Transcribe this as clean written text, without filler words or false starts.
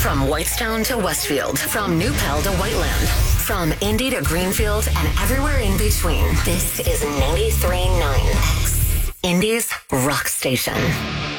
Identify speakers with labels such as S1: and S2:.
S1: From Whitestone to Westfield, from New Pell to Whiteland, from Indy to Greenfield and everywhere in between. This is 93.9 X, Indy's rock station.